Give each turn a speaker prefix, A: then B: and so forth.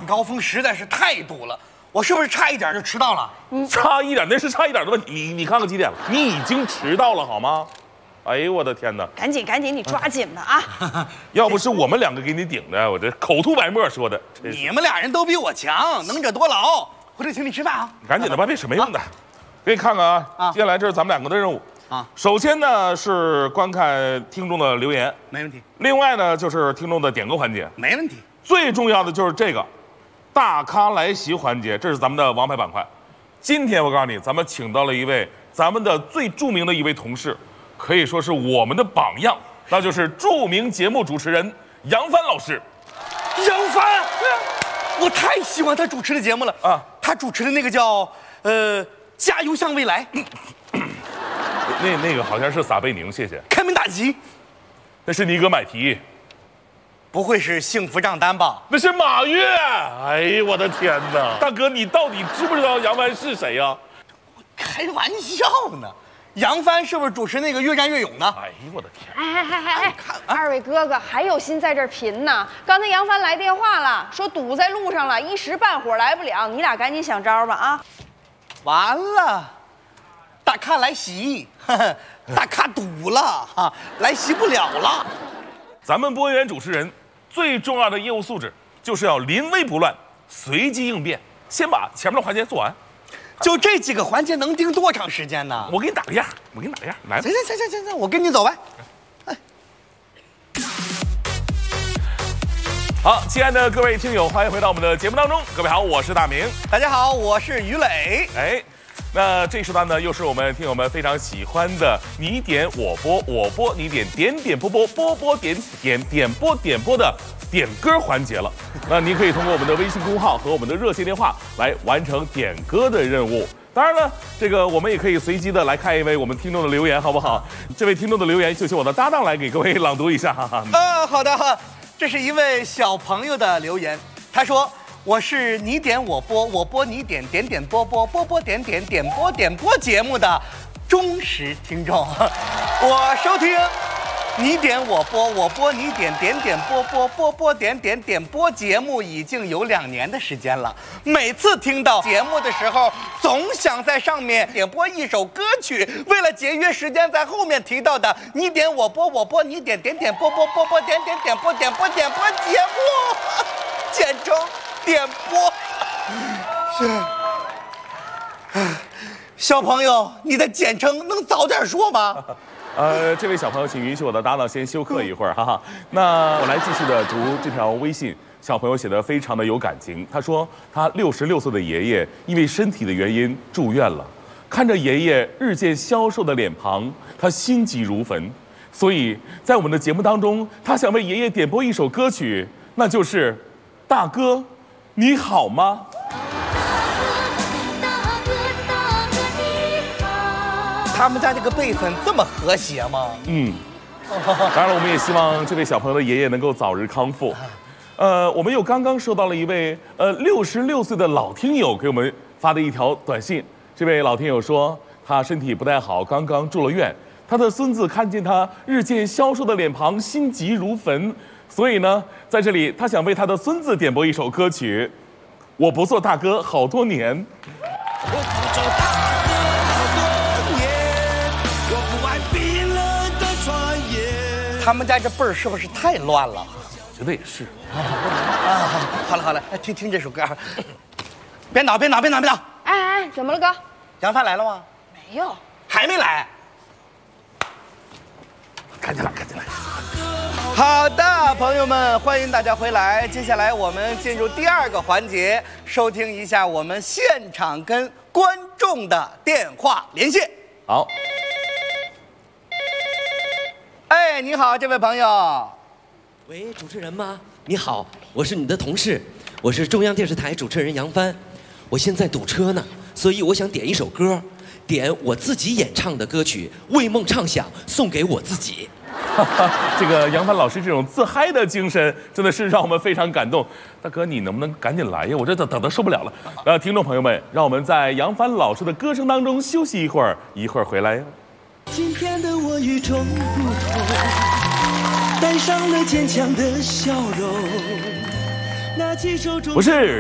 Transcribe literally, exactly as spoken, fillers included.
A: 高峰实在是太堵了，我是不是差一点就迟到了？
B: 你差一点那是差一点的问题。你你看看几点了？你已经迟到了好吗？哎呦我的天哪！
C: 赶紧赶紧，你抓紧吧啊！
B: 要不是我们两个给你顶的，我这口吐白沫说的。
A: 你们俩人都比我强，能者多劳。回头请你吃饭啊！
B: 赶紧的吧，别使没用的。给你看看啊，
A: 啊
B: 接下来这是咱们两个的任务
A: 啊。
B: 首先呢是观看听众的留言，
A: 没问题。
B: 另外呢就是听众的点歌环节，
A: 没问题。
B: 最重要的就是这个大咖来袭环节，这是咱们的王牌板块。今天我告诉你，咱们请到了一位咱们的最著名的一位同事，可以说是我们的榜样，那就是著名节目主持人杨帆老师。
A: 杨帆，我太喜欢他主持的节目了啊！他主持的那个叫呃《加油向未来》，
B: 那那个好像是撒贝宁，谢谢。
A: 开门大吉，
B: 那是尼格买提。
A: 不会是幸福账单吧？
B: 那是马跃。哎呦我的天哪！大哥，你到底知不知道杨帆是谁呀、啊？
A: 开玩笑呢。杨帆是不是主持那个越战越勇呢？
B: 哎呦我的天！
C: 哎哎哎哎，二位哥哥还有心在这儿贫呢？刚才杨帆来电话了，说堵在路上了，一时半会儿来不了，你俩赶紧想招吧啊！
A: 完了，大咖来袭，呵呵大咖堵了哈，来袭不了了。
B: 咱们播音员主持人最重要的业务素质就是要临危不乱，随机应变，先把前面的环节做完。
A: 就这几个环节能盯多长时间呢？
B: 我给你打个样，我给你打个样，来吧。
A: 行行行行行行，我跟你走呗。哎，
B: 好，亲爱的各位听友，欢迎回到我们的节目当中。各位好，我是大明。
A: 大家好，我是于磊。
B: 哎，那这时段呢，又是我们听友们非常喜欢的你点我播，我播你点，点点播播，播播点点，点播点播的点歌环节了。那您可以通过我们的微信公号和我们的热线电话来完成点歌的任务。当然了，这个我们也可以随机的来看一位我们听众的留言，好不好？这位听众的留言就请我的搭档来给各位朗读一下。哈哈。
A: 啊，好的，这是一位小朋友的留言，他说：“我是你点我播，我播你点，点点播播，播播点点，点播点播节目的忠实听众。我收听你点我播，我播你点，点点播播，播播点点点播节目已经有两年的时间了。每次听到节目的时候，总想在上面点播一首歌曲。为了节约时间，在后面提到的你点我播，我播你点，点点播播，播播点点点播点播点播节目，简称点播。是，小朋友，你的简称能早点说吗？”
B: 呃，这位小朋友，请允许我的搭档先休克一会儿，哈哈。那我来继续的读这条微信，小朋友写的非常的有感情。他说，他六十六岁的爷爷因为身体的原因住院了，看着爷爷日渐消瘦的脸庞，他心急如焚。所以在我们的节目当中，他想为爷爷点播一首歌曲，那就是《大哥，你好吗》。
A: 他们家这个辈分这么和谐吗？
B: 嗯，当然了，我们也希望这位小朋友的爷爷能够早日康复。呃，我们又刚刚收到了一位呃六十六岁的老听友给我们发的一条短信。这位老听友说，他身体不太好，刚刚住了院。他的孙子看见他日渐消瘦的脸庞，心急如焚。所以呢，在这里他想为他的孙子点播一首歌曲，《我不做大哥好多年》。
D: 我不做大哥好多年，我不爱冰冷的传言。
A: 他们家这辈儿是不是太乱了？
B: 觉得也是。
A: 啊，好了好了，听听这首歌。别挠别挠别挠别挠！
C: 哎哎，怎么了哥？
A: 杨帆来了吗？
C: 没有，
A: 还没来。
B: 赶紧来，赶紧来！
A: 好的，朋友们，欢迎大家回来。接下来我们进入第二个环节，收听一下我们现场跟观众的电话连线。
B: 好。
A: 哎，你好，这位朋友。
E: 喂，主持人吗？你好，我是你的同事，我是中央电视台主持人杨帆。我现在堵车呢，所以我想点一首歌，点我自己演唱的歌曲《为梦唱响》，送给我自己。
B: 这个杨帆老师这种自嗨的精神，真的是让我们非常感动。大哥，你能不能赶紧来呀？我这等等得受不了了。呃，听众朋友们，让我们在杨帆老师的歌声当中休息一会儿，一会儿回来呀。
D: 今天的我与众不同，带上了坚强的笑容。那几首中
B: 不是。